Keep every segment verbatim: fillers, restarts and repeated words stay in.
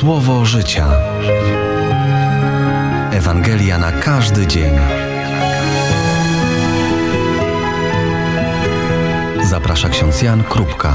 Słowo życia. Ewangelia na każdy dzień. Zaprasza ksiądz Jan Krupka.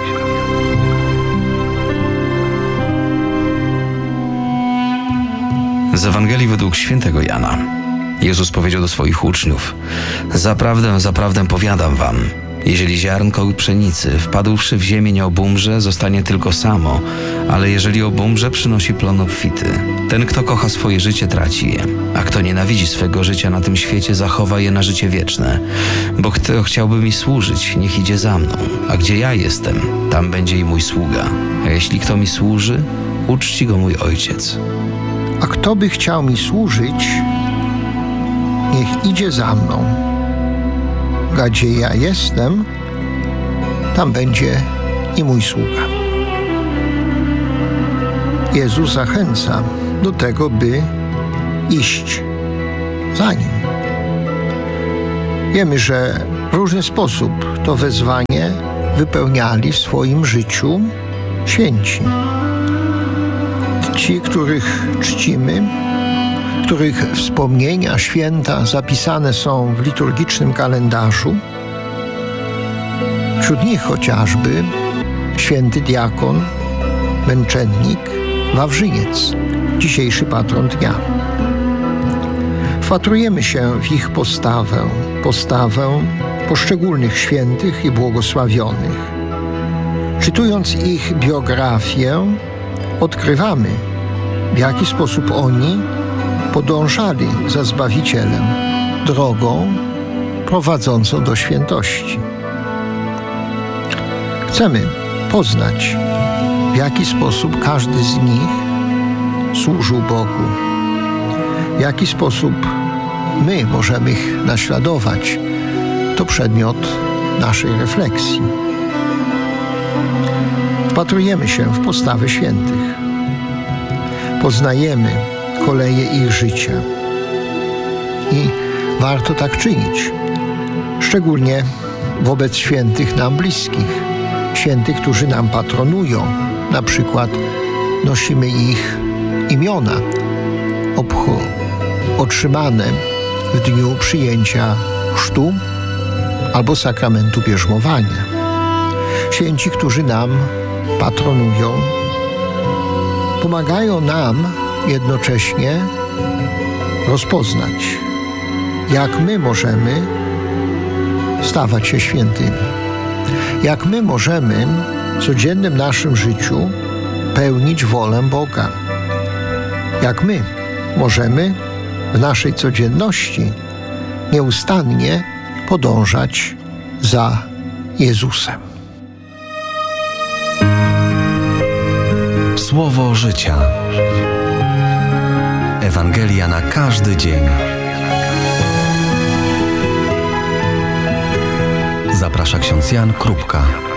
Z Ewangelii według świętego Jana. Jezus powiedział do swoich uczniów: Zaprawdę, zaprawdę powiadam wam, jeżeli ziarnko pszenicy wpadłszy w ziemię nie obumrze, zostanie tylko samo, ale jeżeli obumrze, przynosi plon obfity. Ten, kto kocha swoje życie, traci je, a kto nienawidzi swego życia na tym świecie, zachowa je na życie wieczne. Bo kto chciałby mi służyć, niech idzie za mną, a gdzie ja jestem, tam będzie i mój sługa. A jeśli kto mi służy, uczci go mój Ojciec. A kto by chciał mi służyć, niech idzie za mną. A gdzie ja jestem, tam będzie i mój sługa. Jezus zachęca do tego, by iść za Nim. Wiemy, że w różny sposób to wezwanie wypełniali w swoim życiu święci. Ci, których czcimy, których wspomnienia, święta zapisane są w liturgicznym kalendarzu. Wśród nich chociażby święty diakon, męczennik Wawrzyniec, dzisiejszy patron dnia. Wpatrujemy się w ich postawę, postawę poszczególnych świętych i błogosławionych. Czytując ich biografię, odkrywamy, w jaki sposób oni podążali za Zbawicielem drogą prowadzącą do świętości. Chcemy poznać, w jaki sposób każdy z nich służył Bogu, w jaki sposób my możemy ich naśladować. To przedmiot naszej refleksji. Wpatrujemy się w postawy świętych. Poznajemy koleje ich życia. I warto tak czynić, szczególnie wobec świętych nam bliskich, świętych, którzy nam patronują. Na przykład nosimy ich imiona obcho- otrzymane w dniu przyjęcia chrztu albo sakramentu bierzmowania. Święci, którzy nam patronują, pomagają nam jednocześnie rozpoznać, jak my możemy stawać się świętymi. Jak my możemy w codziennym naszym życiu pełnić wolę Boga. Jak my możemy w naszej codzienności nieustannie podążać za Jezusem. Słowo życia. Ewangelia na każdy dzień. Zaprasza ksiądz Jan Krupka.